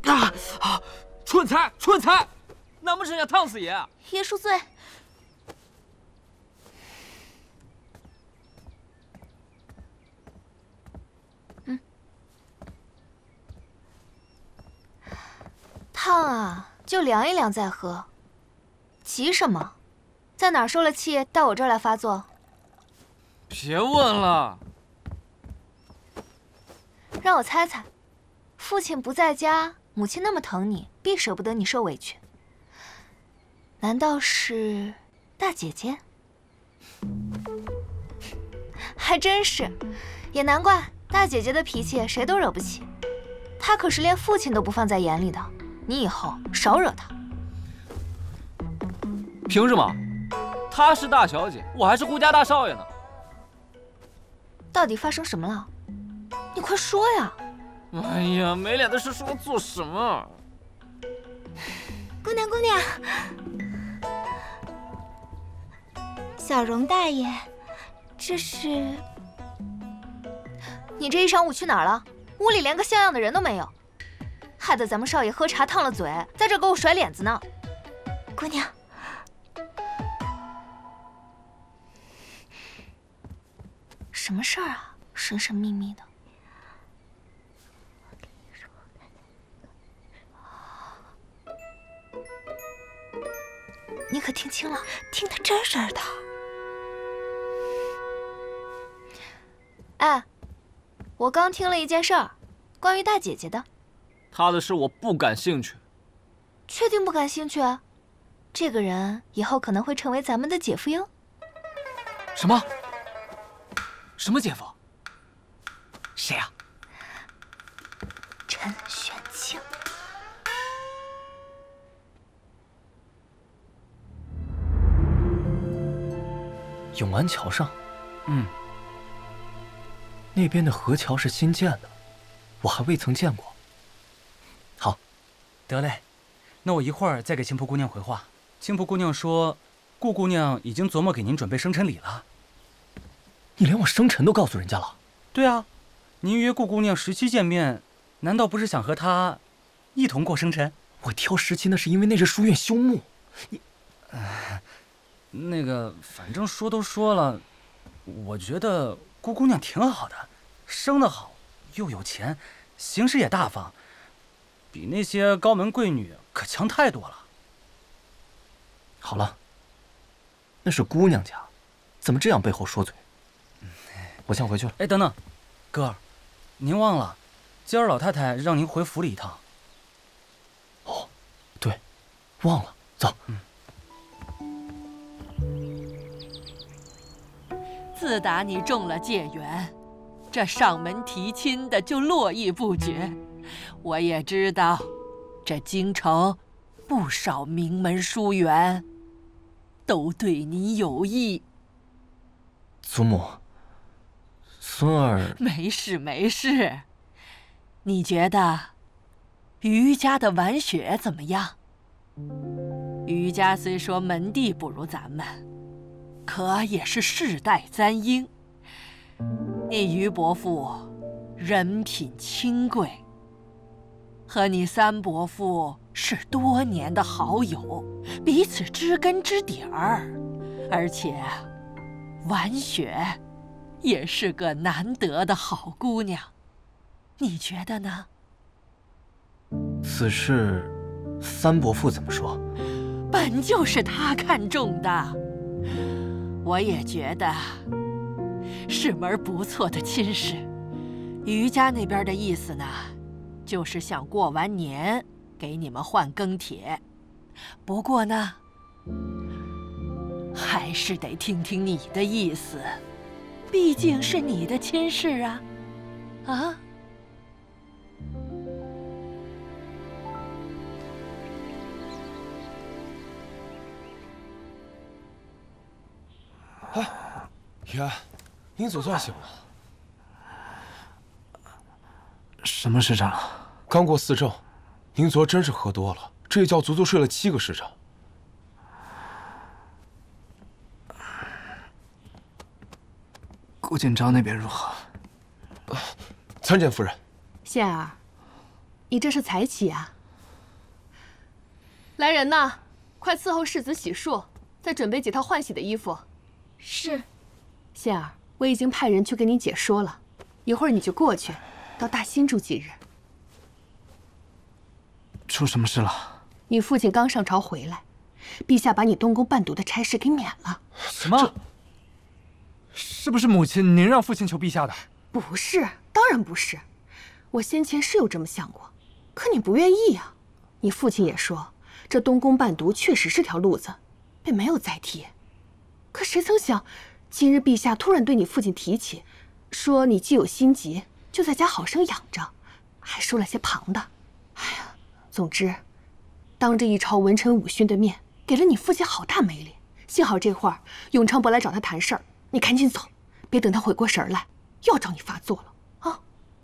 蠢材，蠢材！难不成想烫死爷？ 爷恕罪。烫啊，就凉一凉再喝。急什么？在哪儿受了气，到我这儿来发作？ 别问了。 让我猜猜，父亲不在家，母亲那么疼你，必舍不得你受委屈。难道是大姐姐？还真是，也难怪大姐姐的脾气谁都惹不起。她可是连父亲都不放在眼里的，你以后少惹她。 凭什么？她是大小姐，我还是顾家大少爷呢。 到底发生什么了？你快说呀！ 哎呀，没脸的事说做什么？ 姑娘，姑娘，小荣大爷，这是…… 你这一晌午去哪儿了？屋里连个像样的人都没有，害得咱们少爷喝茶烫了嘴，在这给我甩脸子呢。 姑娘， 什么事儿啊？神神秘秘的。你可听清了？ 听得真实的。 哎，我刚听了一件事儿，关于大姐姐的。 她的事我不感兴趣。 确定不感兴趣？这个人以后可能会成为咱们的姐夫哟。 什么？什么姐夫？谁呀？ 陈玄清。 永安桥上，那边的河桥是新建的，我还未曾见过。好， 得嘞，那我一会儿再给青浦姑娘回话。青浦姑娘说，顾姑娘已经琢磨给您准备生辰礼了。 你连我生辰都告诉人家了？ 对啊，您约顾姑娘17见面，难道不是想和她一同过生辰？ 我挑17那是因为那是书院休墓。你， 那个，反正说都说了，我觉得顾姑娘挺好的，生得好，又有钱，行事也大方，比那些高门贵女可强太多了。 好了，那是姑娘家，怎么这样背后说嘴？我先回去了。 哎，等等，哥儿，您忘了，今儿老太太让您回府里一趟。 哦，对，忘了，走。 自打你中了解元，这上门提亲的就络绎不绝。我也知道，这京城不少名门书园都对你有意。 祖母，孙儿…… 没事没事。你觉得余家的婉雪怎么样？余家虽说门第不如咱们，可也是世代簪缨。你余伯父人品清贵，和你三伯父是多年的好友，彼此知根知底儿。而且婉雪也是个难得的好姑娘，你觉得呢？ 此事三伯父怎么说？ 本就是他看中的，我也觉得是门不错的亲事。余家那边的意思呢，就是想过完年给你们换庚帖。不过呢，还是得听听你的意思，毕竟是你的亲事啊，啊？ 哎，爷，您总算醒了。 什么时辰了？ 刚过4正，您昨儿真是喝多了，这一觉足足睡了7个时辰。 顾锦章那边如何？ 参见夫人。 宪儿，你这是才起啊？ 来人呐，快伺候世子洗漱，再准备几套换洗的衣服。 是。 仙儿，我已经派人去跟你姐说了，一会儿你就过去，到大兴住几日。 出什么事了？ 你父亲刚上朝回来，陛下把你东宫伴读的差事给免了。 什么？是不是母亲您让父亲求陛下的？ 不是，当然不是。我先前是有这么想过，可你不愿意啊。你父亲也说，这东宫伴读确实是条路子，便没有再提。可谁曾想，今日陛下突然对你父亲提起，说你既有心急，就在家好生养着，还说了些旁的。哎呀，总之，当着一朝文臣武勋的面，给了你父亲好大没脸。幸好这会儿永昌伯来找他谈事儿，你赶紧走，别等他回过神来，又要找你发作了。